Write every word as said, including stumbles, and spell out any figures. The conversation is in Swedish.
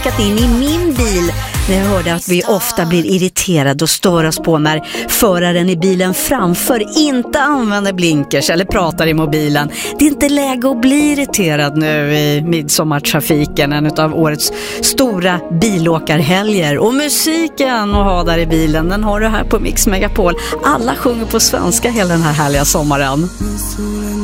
in i min bil när jag hörde att vi ofta blir irriterade och stör oss på när föraren i bilen framför inte använder blinkers eller pratar i mobilen. Det är inte läge att bli irriterad nu i midsommartrafiken, en av årets stora bilåkarhelger. Och musiken att ha där i bilen, den har du här på Mix Megapol. Alla sjunger på svenska hela den här härliga sommaren.